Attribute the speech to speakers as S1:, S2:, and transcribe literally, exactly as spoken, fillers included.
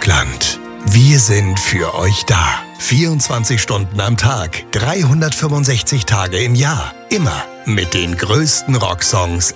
S1: Deutschland. Wir sind für euch da. vierundzwanzig Stunden am Tag, dreihundertfünfundsechzig Tage im Jahr. Immer mit den größten Rocksongs